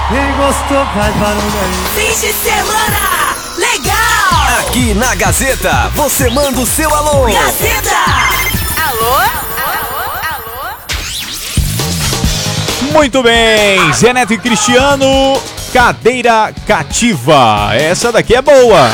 Quem gostou faz barulho aí. Fim de semana legal! Aqui na Gazeta, você manda o seu alô. Gazeta! Alô? Muito bem, Zé Neto e Cristiano, cadeira cativa. Essa daqui é boa.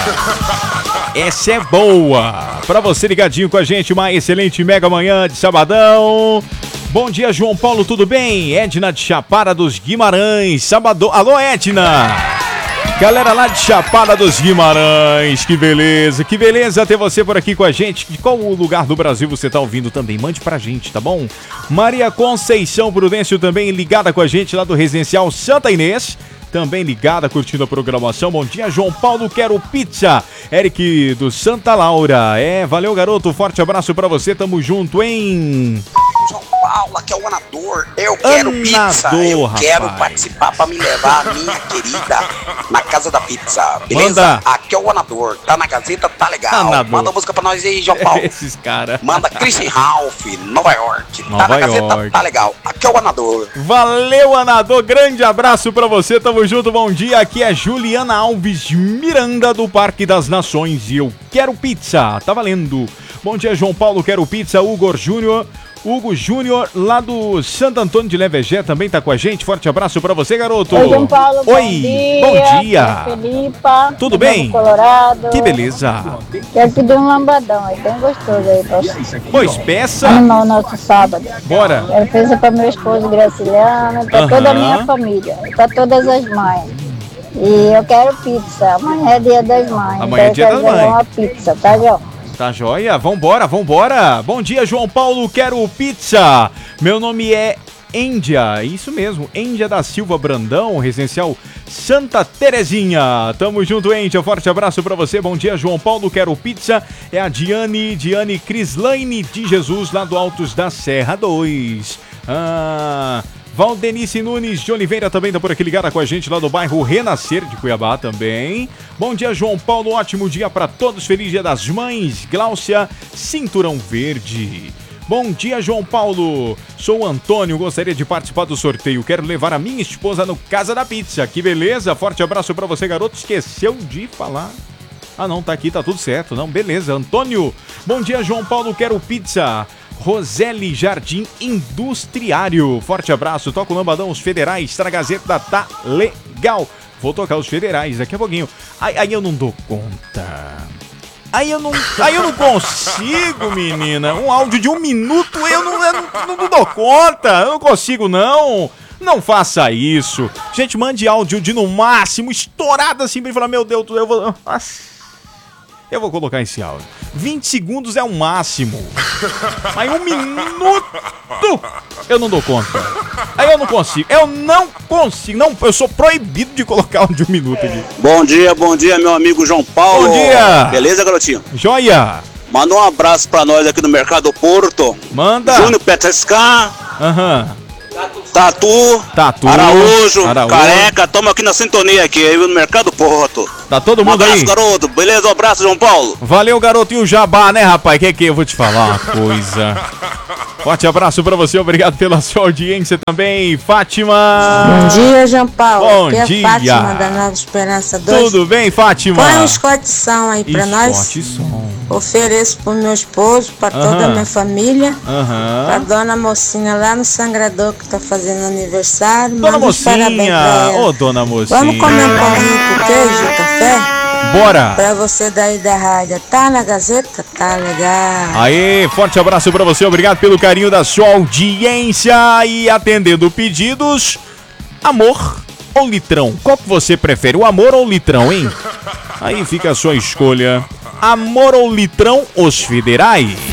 Essa é boa. Pra você ligadinho com a gente, uma excelente mega manhã de sabadão. Bom dia, João Paulo, tudo bem? Edna de Chapada dos Guimarães, sábado. Alô, Edna! Galera lá de Chapada dos Guimarães, que beleza ter você por aqui com a gente. De qual lugar do Brasil você tá ouvindo também? Mande pra gente, tá bom? Maria Conceição Prudêncio também ligada com a gente lá do Residencial Santa Inês. Também ligada, curtindo a programação. Bom dia, João Paulo, quero pizza. Eric do Santa Laura. Valeu, garoto, forte abraço pra você, tamo junto, hein? João Paulo, aqui é o Anador. Eu quero pizza. Eu quero participar pra me levar a minha querida na casa da pizza. Beleza? Manda. Aqui é o Anador. Tá na Gazeta, tá legal. Anador. Manda a música pra nós aí, João Paulo. Esses caras. Manda Christian Ralph, Nova York. Tá Nova na Gazeta, York. tá legal. Aqui é o Anador. Valeu, Anador. Grande abraço pra você. Tamo junto, bom dia. Aqui é Juliana Alves Miranda do Parque das Nações e eu quero pizza. Tá valendo. Bom dia, João Paulo, quero pizza. Hugo Júnior, lá do Santo Antônio de Levegé, também tá com a gente. Forte abraço pra você, garoto. Oi, João Paulo, Oi, bom dia. Felipa, Tudo bem? Colorado. Que beleza. Quero pedir um lambadão aí, bem gostoso aí pra Pois peça. animar o nosso sábado. Bora. Quero fazer pra meu esposo Graciliano, pra toda a minha família, pra todas as mães. E eu quero pizza. Amanhã é dia das mães. Amanhã é dia das mães. Uma pizza, tá, João? Tá joia? Vambora. Bom dia, João Paulo, quero pizza. Meu nome é Índia, isso mesmo, Índia da Silva Brandão, Residencial Santa Terezinha. Tamo junto, Índia, forte abraço pra você. Bom dia, João Paulo, quero pizza. É a Diane Crislaine de Jesus, lá do Altos da Serra 2. Valdenice Nunes de Oliveira também tá por aqui ligada com a gente lá do bairro Renascer de Cuiabá também. Bom dia, João Paulo, ótimo dia pra todos, feliz dia das mães. Gláucia, Cinturão Verde. Bom dia, João Paulo, sou o Antônio, gostaria de participar do sorteio, quero levar a minha esposa no Casa da Pizza, que beleza, forte abraço pra você, garoto, esqueceu de falar. Não, tá aqui, tá tudo certo, não, beleza, Antônio. Bom dia, João Paulo, quero pizza. Roseli Jardim Industriário, forte abraço, toca o lambadão, os federais, tá na Gazeta, tá legal. Vou tocar os federais daqui a pouquinho. Aí eu não dou conta. Aí eu não consigo, menina. Um áudio de 1 minuto, eu não dou conta. Eu não consigo, não. Não faça isso. Gente, mande áudio de no máximo, estourado assim, pra ele falar, meu Deus, eu vou colocar esse áudio. 20 segundos é o máximo. Aí 1 minuto eu não dou conta. Aí eu não consigo. Não, eu sou proibido de colocar áudio de 1 minuto aqui. Bom dia, meu amigo João Paulo. Bom dia. Beleza, garotinho? Joia. Manda um abraço pra nós aqui no Mercado Porto. Manda. Júnior Petrascan. Tatu, Araújo, Careca, tamo aqui na sintonia aqui, no Mercado Porto. Tá todo mundo aí? Um abraço, garoto. Beleza? Um abraço, João Paulo. Valeu, garoto. E o jabá, né, rapaz? Que eu vou te falar uma coisa. Forte abraço pra você, obrigado pela sua audiência também, Fátima. Bom dia, João Paulo. Bom aqui dia. É Fátima da Nova Esperança 2. Tudo bem, Fátima? Põe um escote-som aí pra nós. Escote-som. Ofereço pro meu esposo, pra toda a minha família, pra dona Mocinha lá no Sangrador que tá fazendo aniversário. Dona Mocinha, dona Mocinha. Vamos comer um pãozinho com queijo e café? Bora! Pra você daí da rádio, tá na Gazeta? Tá legal. Aê, forte abraço pra você, obrigado pelo carinho da sua audiência e atendendo pedidos, amor ou litrão? Qual que você prefere, o amor ou o litrão, hein? Aí fica a sua escolha. Amor ou litrão, os federais?